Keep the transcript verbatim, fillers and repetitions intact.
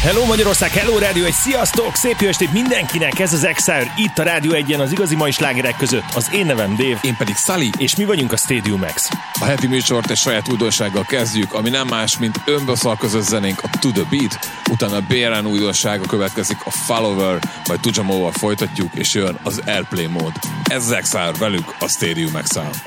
Hello Magyarország, hello Rádió egy, sziasztok! Szép jó estét mindenkinek, ez az Exile, itt a Rádió egyen az igazi mai slágerek között. Az én nevem Dave. Én pedig Sully. És mi vagyunk a Stadium X. A heti műsort egy saját újdonsággal kezdjük, ami nem más, mint önbeszal közös zenénk a To The Beat, utána a bé er en újdonsága következik a Follower, majd Tujamóval folytatjuk, és jön az Airplay mód. Ez az Exile, velük a Stadium Exile.